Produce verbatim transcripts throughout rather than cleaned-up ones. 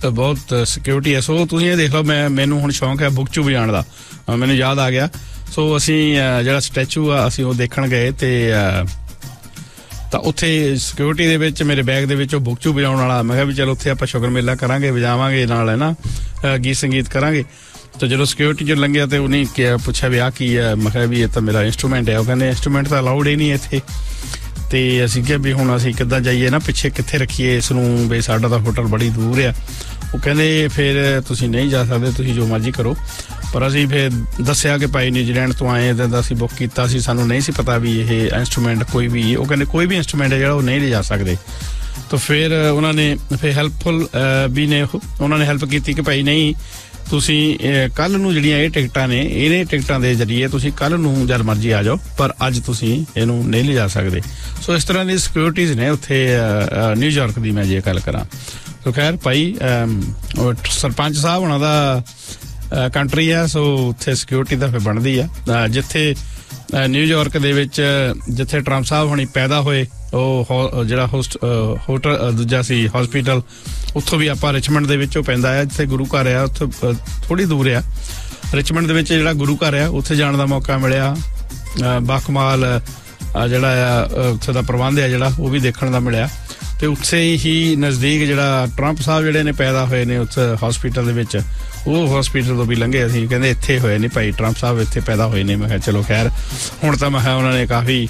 बहुत सिक्योरिटी है। सो तुसीं देख लो, मैं मैनू हुण शौक है बुकचू बजाण दा, मैनू याद आ गया। सो असीं जिहड़ा स्टैचू आ असीं ओह देखण गए ते ਤਾਂ ਉੱਥੇ ਸਿਕਿਉਰਿਟੀ ਦੇ ਵਿੱਚ ਮੇਰੇ ਬੈਗ ਦੇ ਵਿੱਚ ਉਹ ਬੁਕਚੂ ਵਜਾਉਣ ਵਾਲਾ। ਮੈਂ ਕਿਹਾ ਵੀ ਚਲੋ ਉੱਥੇ ਆਪਾਂ ਸ਼ੁਗਰ ਮੇਲਾ ਕਰਾਂਗੇ, ਵਜਾਵਾਂਗੇ ਨਾਲ, ਹੈ ਨਾ, ਗੀਤ ਸੰਗੀਤ ਕਰਾਂਗੇ। ਤਾਂ ਜਦੋਂ ਸਿਕਿਉਰਿਟੀ 'ਚ ਲੰਘਿਆ ਤੇ ਉਹਨੇ ਕਿਹਾ, ਪੁੱਛਿਆ ਵੀ ਆਹ ਕੀ ਹੈ? ਮੈਂ ਕਿਹਾ ਵੀ ਇਹ ਤਾਂ ਮੇਰਾ ਇੰਸਟਰੂਮੈਂਟ ਹੈ। ਉਹ ਕਹਿੰਦੇ ਇੰਸਟਰੂਮੈਂਟ ਤਾਂ ਅਲਾਊਡ ਹੀ ਨਹੀਂ ਇੱਥੇ। ਤੇ ਅਸੀਂ ਕਿਹਾ ਵੀ ਹੁਣ ਅਸੀਂ ਕਿੱਦਾਂ ਜਾਈਏ ਨਾ, ਪਿੱਛੇ ਕਿੱਥੇ ਰੱਖੀਏ ਇਸ ਨੂੰ, ਵੀ ਸਾਡਾ ਤਾਂ ਹੋਟਲ ਬੜੀ ਦੂਰ ਆ। ਉਹ ਕਹਿੰਦੇ ਫਿਰ ਤੁਸੀਂ ਨਹੀਂ ਜਾ ਸਕਦੇ, ਤੁਸੀਂ ਜੋ ਮਰਜ਼ੀ ਕਰੋ। ਪਰ ਅਸੀਂ ਫਿਰ ਦੱਸਿਆ ਕਿ ਭਾਈ ਨਿਊਜ਼ੀਲੈਂਡ ਤੋਂ ਆਏ ਤਾਂ ਅਸੀਂ ਬੁੱਕ ਕੀਤਾ ਸੀ, ਸਾਨੂੰ ਨਹੀਂ ਸੀ ਪਤਾ ਵੀ ਇਹ ਇੰਸਟਰੂਮੈਂਟ ਕੋਈ ਵੀ, ਉਹ ਕਹਿੰਦੇ ਕੋਈ ਵੀ ਇੰਸਟਰੂਮੈਂਟ ਹੈ ਜਿਹੜਾ ਉਹ ਨਹੀਂ ਲਿਜਾ ਸਕਦੇ। ਤਾਂ ਫਿਰ ਉਹਨਾਂ ਨੇ ਫਿਰ ਹੈਲਪਫੁਲ ਵੀ ਨੇ, ਉਹਨਾਂ ਨੇ ਹੈਲਪ ਕੀਤੀ ਕਿ ਭਾਈ ਨਹੀਂ, ਤੁਸੀਂ ਕੱਲ੍ਹ ਨੂੰ ਜਿਹੜੀਆਂ ਇਹ ਟਿਕਟਾਂ ਨੇ, ਇਹਨੇ ਟਿਕਟਾਂ ਦੇ ਜ਼ਰੀਏ ਤੁਸੀਂ ਕੱਲ੍ਹ ਨੂੰ ਜਦ ਮਰਜ਼ੀ ਆ ਜਾਓ, ਪਰ ਅੱਜ ਤੁਸੀਂ ਇਹਨੂੰ ਨਹੀਂ ਲਿਜਾ ਸਕਦੇ। ਸੋ ਇਸ ਤਰ੍ਹਾਂ ਦੀ ਸਿਕਿਉਰਿਟੀਜ਼ ਨੇ ਉੱਥੇ ਨਿਊਯਾਰਕ ਦੀ, ਮੈਂ ਜੇ ਗੱਲ ਕਰਾਂ। ਸੋ ਖੈਰ ਭਾਈ ਸਰਪੰਚ ਸਾਹਿਬ ਉਹਨਾਂ ਦਾ ਕੰਟਰੀ ਆ, ਸੋ ਉੱਥੇ ਸਿਕਿਉਰਿਟੀ ਤਾਂ ਫਿਰ ਬਣਦੀ ਆ। ਜਿੱਥੇ ਨਿਊਯਾਰਕ ਦੇ ਵਿੱਚ ਜਿੱਥੇ ਟਰੰਪ ਸਾਹਿਬ ਹੁਣੀ ਪੈਦਾ ਹੋਏ, ਉਹ ਜਿਹੜਾ ਹੋਸਟ ਹੋਟਲ ਦੂਜਾ ਸੀ ਹੌਸਪੀਟਲ, ਉੱਥੋਂ ਵੀ ਆਪਾਂ ਰਿਚਮੰਡ ਦੇ ਵਿੱਚ ਉਹ ਪੈਂਦਾ ਆ, ਜਿੱਥੇ ਗੁਰੂ ਘਰ ਆ ਉੱਥੋਂ ਥੋੜ੍ਹੀ ਦੂਰ ਆ। ਰਿਚਮੰਡ ਦੇ ਵਿੱਚ ਜਿਹੜਾ ਗੁਰੂ ਘਰ ਆ ਉੱਥੇ ਜਾਣ ਦਾ ਮੌਕਾ ਮਿਲਿਆ। ਬਾਕਮਾਲ ਜਿਹੜਾ ਆ ਉੱਥੇ ਦਾ ਪ੍ਰਬੰਧ ਆ ਜਿਹੜਾ ਉਹ ਵੀ ਦੇਖਣ ਦਾ ਮਿਲਿਆ। ਤੇ ਉੱਥੇ ਹੀ ਨਜ਼ਦੀਕ ਜਿਹੜਾ ਟਰੰਪ ਸਾਹਿਬ ਜਿਹੜੇ ਨੇ ਪੈਦਾ ਹੋਏ ਨੇ ਉੱਥੇ ਹੌਸਪੀਟਲ ਦੇ ਵਿੱਚ, ਉਹ ਹੌਸਪੀਟਲ ਤੋਂ ਵੀ ਲੰਘੇ ਅਸੀਂ। ਕਹਿੰਦੇ ਇੱਥੇ ਹੋਏ ਨੇ ਭਾਈ ਟਰੰਪ ਸਾਹਿਬ, ਇੱਥੇ ਪੈਦਾ ਹੋਏ ਨੇ। ਮੈਂ ਕਿਹਾ ਚਲੋ ਖੈਰ, ਹੁਣ ਤਾਂ ਮੈਂ ਕਿਹਾ ਉਹਨਾਂ ਨੇ ਕਾਫੀ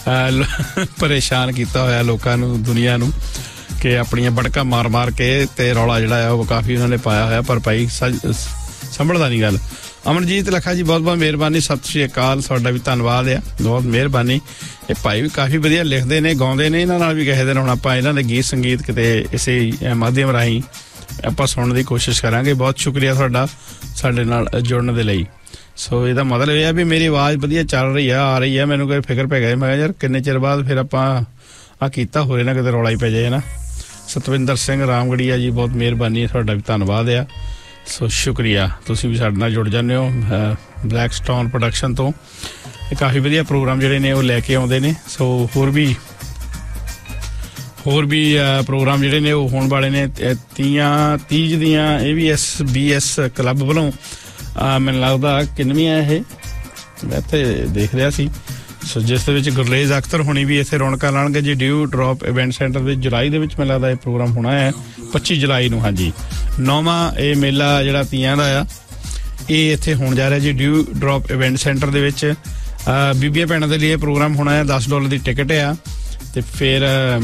ਪਰੇਸ਼ਾਨ ਕੀਤਾ ਹੋਇਆ ਲੋਕਾਂ ਨੂੰ, ਦੁਨੀਆ ਨੂੰ, ਕਿ ਆਪਣੀਆਂ ਬੜਕਾਂ ਮਾਰ ਮਾਰ ਕੇ ਤੇ ਰੌਲਾ ਜਿਹੜਾ ਆ ਉਹ ਕਾਫੀ ਉਹਨਾਂ ਨੇ ਪਾਇਆ ਹੋਇਆ। ਪਰ ਭਾਈ ਸੰਭਲਦਾ ਨਹੀਂ ਗੱਲ। ਅਮਨਜੀਤ ਲੱਖਾ ਜੀ ਬਹੁਤ ਬਹੁਤ ਮਿਹਰਬਾਨੀ, ਸਤਿ ਸ਼੍ਰੀ ਅਕਾਲ, ਤੁਹਾਡਾ ਵੀ ਧੰਨਵਾਦ ਆ, ਬਹੁਤ ਮਿਹਰਬਾਨੀ। ਇਹ ਭਾਈ ਵੀ ਕਾਫੀ ਵਧੀਆ ਲਿਖਦੇ ਨੇ, ਗਾਉਂਦੇ ਨੇ, ਇਹਨਾਂ ਨਾਲ ਵੀ ਕਿਸੇ ਦਿਨ ਹੁਣ ਆਪਾਂ ਇਹਨਾਂ ਦੇ ਗੀਤ ਸੰਗੀਤ ਕਿਤੇ ਇਸੇ ਮਾਧਿਅਮ ਰਾਹੀਂ ਆਪਾਂ ਸੁਣਨ ਦੀ ਕੋਸ਼ਿਸ਼ ਕਰਾਂਗੇ। ਬਹੁਤ ਸ਼ੁਕਰੀਆ ਤੁਹਾਡਾ ਸਾਡੇ ਨਾਲ ਜੁੜਨ ਦੇ ਲਈ। ਸੋ ਇਹਦਾ ਮਤਲਬ ਇਹ ਆ ਵੀ ਮੇਰੀ ਆਵਾਜ਼ ਵਧੀਆ ਚੱਲ ਰਹੀ ਆ, ਆ ਰਹੀ ਆ। ਮੈਨੂੰ ਕੋਈ ਫਿਕਰ ਪੈ ਗਿਆ, ਮੈਂ ਕਿਹਾ ਯਾਰ ਕਿੰਨੇ ਚਿਰ ਬਾਅਦ ਫਿਰ ਆਪਾਂ ਆਹ ਕੀਤਾ, ਹੋਰੇ ਨਾ ਕਿਤੇ ਰੌਲਾ ਹੀ ਪੈ ਜਾਏ ਨਾ। ਸਤਵਿੰਦਰ ਸਿੰਘ ਰਾਮਗੜੀਆ ਜੀ ਬਹੁਤ ਮਿਹਰਬਾਨੀ, ਤੁਹਾਡਾ ਵੀ ਧੰਨਵਾਦ ਆ। ਸੋ ਸ਼ੁਕਰੀਆ, ਤੁਸੀਂ ਵੀ ਸਾਡੇ ਨਾਲ ਜੁੜ ਜਾਂਦੇ ਹੋ ਬਲੈਕ ਸਟੋਨ ਪ੍ਰੋਡਕਸ਼ਨ ਤੋਂ। ਇਹ ਕਾਫੀ ਵਧੀਆ ਪ੍ਰੋਗਰਾਮ ਜਿਹੜੇ ਨੇ ਉਹ ਲੈ ਕੇ ਆਉਂਦੇ ਨੇ। ਸੋ ਹੋਰ ਵੀ ਹੋਰ ਵੀ ਪ੍ਰੋਗਰਾਮ ਜਿਹੜੇ ਨੇ ਉਹ ਹੋਣ ਵਾਲੇ ਨੇ। ਤੀਆਂ ਤੀਜ ਦੀਆਂ ਇਹ ਵੀ ਐਸ ਬੀ ਐਸ ਕਲੱਬ ਵੱਲੋਂ ਮੈਨੂੰ ਲੱਗਦਾ ਕਿੰਨਵੀਂ ਆ ਇਹ, ਮੈਂ ਇੱਥੇ ਦੇਖ ਰਿਹਾ ਸੀ। ਸੋ ਜਿਸ ਦੇ ਵਿੱਚ ਗੁਰਲੇਜ਼ ਅਖਤਰ ਹੋਣੀ ਵੀ ਇੱਥੇ ਰੌਣਕਾਂ ਲਾਉਣਗੇ ਜੀ। ਡਿਊ ਡਰੋਪ ਇਵੈਂਟ ਸੈਂਟਰ ਵਿੱਚ ਜੁਲਾਈ ਦੇ ਵਿੱਚ ਮੈਨੂੰ ਲੱਗਦਾ ਇਹ ਪ੍ਰੋਗਰਾਮ ਹੋਣਾ ਹੈ, ਪੱਚੀ ਜੁਲਾਈ ਨੂੰ। ਹਾਂਜੀ, ਨੌਵਾਂ ਇਹ ਮੇਲਾ ਜਿਹੜਾ ਤੀਆਂ ਦਾ ਆ ਇਹ ਇੱਥੇ ਹੋਣ ਜਾ ਰਿਹਾ ਜੀ ਡਿਊ ਡਰੋਪ ਇਵੈਂਟ ਸੈਂਟਰ ਦੇ ਵਿੱਚ। ਬੀਬੀਆਂ ਭੈਣਾਂ ਦੇ ਲਈ ਇਹ ਪ੍ਰੋਗਰਾਮ ਹੋਣਾ ਹੈ, ਦਸ ਡਾਲਰ ਦੀ ਟਿਕਟ ਆ। ਤੇ ਫਿਰ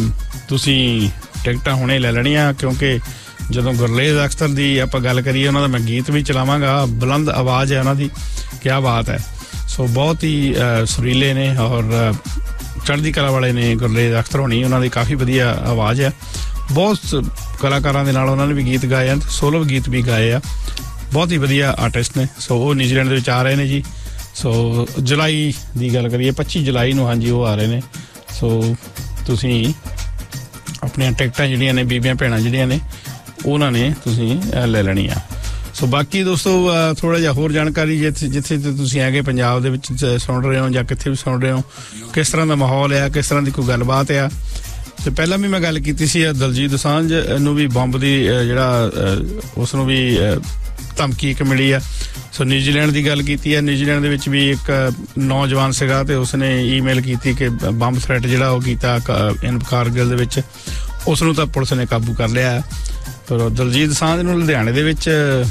ਤੁਸੀਂ ਟਿਕਟਾਂ ਹੁਣੇ ਲੈ ਲੈਣੀਆਂ, ਕਿਉਂਕਿ ਜਦੋਂ ਗੁਰਲੇਜ਼ ਅਖਤਰ ਦੀ ਆਪਾਂ ਗੱਲ ਕਰੀਏ, ਉਹਨਾਂ ਦਾ ਮੈਂ ਗੀਤ ਵੀ ਚਲਾਵਾਂਗਾ। ਬੁਲੰਦ ਆਵਾਜ਼ ਹੈ ਉਹਨਾਂ ਦੀ, ਕਿਆ ਬਾਤ ਹੈ। ਸੋ ਬਹੁਤ ਹੀ ਸੁਰੀਲੇ ਨੇ ਔਰ ਚੜ੍ਹਦੀ ਕਲਾ ਵਾਲੇ ਨੇ ਗੁਰਲੇਜ਼ ਅਖਤਰ ਹੋਣੀ, ਉਹਨਾਂ ਦੀ ਕਾਫੀ ਵਧੀਆ ਆਵਾਜ਼ ਹੈ। ਬਹੁਤ ਕਲਾਕਾਰਾਂ ਦੇ ਨਾਲ ਉਹਨਾਂ ਨੇ ਵੀ ਗੀਤ ਗਾਏ ਆ, ਸੋਲੋ ਗੀਤ ਵੀ ਗਾਏ ਆ, ਬਹੁਤ ਹੀ ਵਧੀਆ ਆਰਟਿਸਟ ਨੇ। ਸੋ ਉਹ ਨਿਊਜ਼ੀਲੈਂਡ ਦੇ ਵਿੱਚ ਆ ਰਹੇ ਨੇ ਜੀ। ਸੋ ਜੁਲਾਈ ਦੀ ਗੱਲ ਕਰੀਏ, ਪੱਚੀ ਜੁਲਾਈ ਨੂੰ, ਹਾਂਜੀ ਉਹ ਆ ਰਹੇ ਨੇ। ਸੋ ਤੁਸੀਂ ਆਪਣੀਆਂ ਟਿਕਟਾਂ ਜਿਹੜੀਆਂ ਨੇ, ਬੀਬੀਆਂ ਭੈਣਾਂ ਜਿਹੜੀਆਂ ਨੇ, ਉਹਨਾਂ ਨੇ ਤੁਸੀਂ ਲੈ ਲੈਣੀਆਂ। ਸੋ ਬਾਕੀ ਦੋਸਤੋ ਥੋੜ੍ਹਾ ਜਿਹਾ ਹੋਰ ਜਾਣਕਾਰੀ, ਜਿੱਥੇ ਜਿੱਥੇ ਤੁਸੀਂ ਹੈਗੇ ਪੰਜਾਬ ਦੇ ਵਿੱਚ ਸੁਣ ਰਹੇ ਹੋ ਜਾਂ ਕਿੱਥੇ ਵੀ ਸੁਣ ਰਹੇ ਹੋ, ਕਿਸ ਤਰ੍ਹਾਂ ਦਾ ਮਾਹੌਲ ਆ, ਕਿਸ ਤਰ੍ਹਾਂ ਦੀ ਕੋਈ ਗੱਲਬਾਤ ਆ। ਤੇ ਪਹਿਲਾਂ ਵੀ ਮੈਂ ਗੱਲ ਕੀਤੀ ਸੀ ਦਲਜੀਤ ਦੋਸਾਂਝ ਨੂੰ ਵੀ ਬੰਬ ਦੀ ਜਿਹੜਾ ਉਸ ਨੂੰ ਵੀ ਧਮਕੀ ਇੱਕ ਮਿਲੀ ਆ। ਸੋ ਨਿਊਜ਼ੀਲੈਂਡ ਦੀ ਗੱਲ ਕੀਤੀ ਹੈ, ਨਿਊਜ਼ੀਲੈਂਡ ਦੇ ਵਿੱਚ ਵੀ ਇੱਕ ਨੌਜਵਾਨ ਸੀਗਾ ਤੇ ਉਸਨੇ ਈਮੇਲ ਕੀਤੀ ਕਿ ਬੰਬ ਥ੍ਰੈਟ ਜਿਹੜਾ ਉਹ ਕੀਤਾ ਇਨ ਕਾਰਗਿਲ ਦੇ ਵਿੱਚ, ਉਸ ਨੂੰ ਤਾਂ ਪੁਲਿਸ ਨੇ ਕਾਬੂ ਕਰ ਲਿਆ। ਪਰ ਦਲਜੀਤ ਦੋਸਾਂਝ ਨੂੰ ਲੁਧਿਆਣੇ ਦੇ ਵਿੱਚ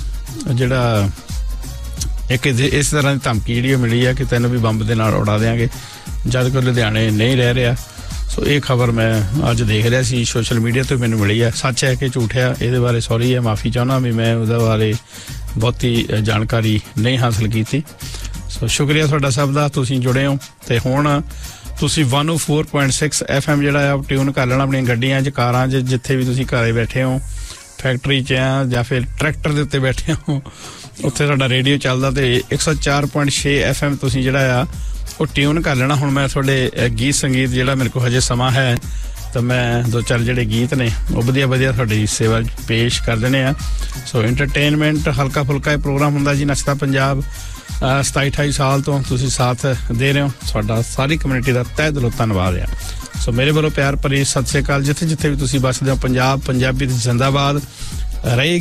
ਜਿਹੜਾ ਇੱਕ ਇਸ ਤਰ੍ਹਾਂ ਦੀ ਧਮਕੀ ਜਿਹੜੀ ਮਿਲੀ ਆ ਕਿ ਤੈਨੂੰ ਵੀ ਬੰਬ ਦੇ ਨਾਲ ਉਡਾ ਦਿਆਂਗੇ, ਜਦ ਕਿ ਲੁਧਿਆਣੇ ਨਹੀਂ ਰਹਿ ਰਿਹਾ। ਸੋ ਇਹ ਖਬਰ ਮੈਂ ਅੱਜ ਦੇਖ ਰਿਹਾ ਸੀ ਸੋਸ਼ਲ ਮੀਡੀਆ ਤੋਂ, ਮੈਨੂੰ ਮਿਲੀ ਆ। ਸੱਚ ਹੈ ਕਿ ਝੂਠ ਆ, ਇਹਦੇ ਬਾਰੇ ਸੌਰੀ ਹੈ, ਮਾਫੀ ਚਾਹੁੰਦਾ ਵੀ ਮੈਂ ਉਹਦੇ ਬਾਰੇ ਬਹੁਤੀ ਜਾਣਕਾਰੀ ਨਹੀਂ ਹਾਸਲ ਕੀਤੀ। ਸੋ ਸ਼ੁਕਰੀਆ ਤੁਹਾਡਾ ਸਭ ਦਾ, ਤੁਸੀਂ ਜੁੜੇ ਹੋ। ਤੇ ਹੁਣ ਤੁਸੀਂ ਵਨ ਓ four point six F M ਜਿਹੜਾ ਆ ਟਿਊਨ ਕਰ ਲੈਣਾ ਆਪਣੀਆਂ ਗੱਡੀਆਂ 'ਚ, ਕਾਰਾਂ 'ਚ, ਜਿੱਥੇ ਵੀ ਤੁਸੀਂ ਘਰੇ ਬੈਠੇ ਹੋ, ਫੈਕਟਰੀ 'ਚ ਆ ਜਾਂ ਫਿਰ ਟਰੈਕਟਰ ਦੇ ਉੱਤੇ ਬੈਠੇ ਹੋ, ਉੱਥੇ ਤੁਹਾਡਾ ਰੇਡੀਓ ਚੱਲਦਾ। ਤੇ ਇੱਕ ਸੌ ਚਾਰ ਪੁਆਇੰਟ ਛੇ ਐਫ ਐਮ ਤੁਸੀਂ ਜਿਹੜਾ ਆ ਉਹ ਟਿਊਨ ਕਰ ਲੈਣਾ। ਹੁਣ ਮੈਂ ਤੁਹਾਡੇ ਗੀਤ ਸੰਗੀਤ ਜਿਹੜਾ ਮੇਰੇ ਕੋਲ ਹਜੇ ਸਮਾਂ ਹੈ ਤਾਂ ਮੈਂ ਦੋ ਚਾਰ ਜਿਹੜੇ ਗੀਤ ਨੇ ਉਹ ਵਧੀਆ ਵਧੀਆ ਤੁਹਾਡੀ ਸੇਵਾ ਪੇਸ਼ ਕਰ ਦੇਣੇ ਆ। ਸੋ ਐਂਟਰਟੇਨਮੈਂਟ ਹਲਕਾ ਫੁਲਕਾ ਇਹ ਪ੍ਰੋਗਰਾਮ ਹੁੰਦਾ ਜੀ ਨੱਚਦਾ ਪੰਜਾਬ। ਸਤਾਈ ਅਠਾਈ ਸਾਲ ਤੋਂ ਤੁਸੀਂ ਸਾਥ ਦੇ ਰਹੇ ਹੋ, ਤੁਹਾਡਾ ਸਾਰੀ ਕਮਿਊਨਿਟੀ ਦਾ ਤਹਿ ਦਿਲੋਂ ਧੰਨਵਾਦ ਆ। ਸੋ ਮੇਰੇ ਵੱਲੋਂ ਪਿਆਰ ਭਰੀ ਸਤਿ ਸ੍ਰੀ ਅਕਾਲ। ਜਿੱਥੇ ਜਿੱਥੇ ਵੀ ਤੁਸੀਂ ਵੱਸਦੇ ਹੋ, ਪੰਜਾਬ ਪੰਜਾਬੀ ਦੀ ਜ਼ਿੰਦਾਬਾਦ ਰਹੇ।